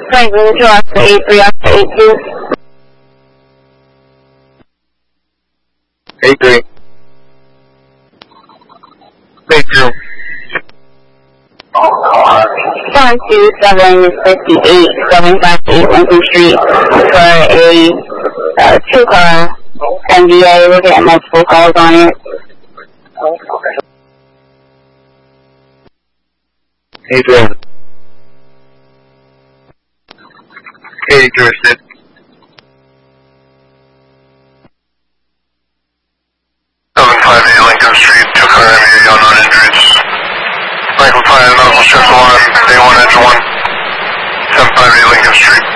Franklin 2 Oscar 83 Oscar 82. 83. 82. 12758 758 Lincoln Street for a 2-car MVA. We're getting multiple calls on it. 83. 83. 758 Lincoln Street, 2-car MVA, y'all not injuries. Michael Fire, medical check 1, A1 engine 1, 758 Lincoln Street.